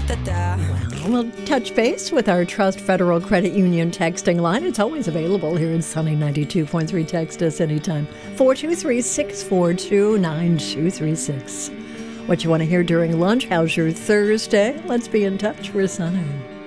Well, we'll touch base with our Trust Federal Credit Union texting line. It's always available here in Sunny 92.3. Text us anytime. 423-642-9236. What you want to hear during lunch? How's your Thursday? Let's be in touch. We're Sunny.